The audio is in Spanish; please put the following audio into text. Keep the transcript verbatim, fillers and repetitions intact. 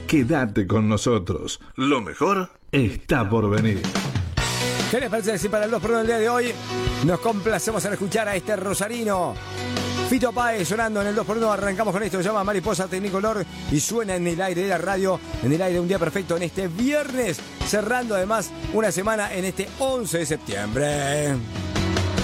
Quédate con nosotros. Lo mejor está por venir. ¿Qué les parece si para el dos por uno del día de hoy nos complacemos en escuchar a este rosarino? Fito Páez sonando en el dos por uno. Arrancamos con esto, se llama Mariposa Tecnicolor y suena en el aire de la radio, en el aire de un día perfecto en este viernes, cerrando además una semana en este once de septiembre.